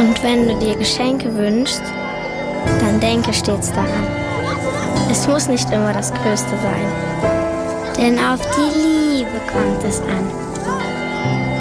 Und wenn du dir Geschenke wünschst, dann denke stets daran. Es muss nicht immer das Größte sein. Denn auf die Liebe kommt es an.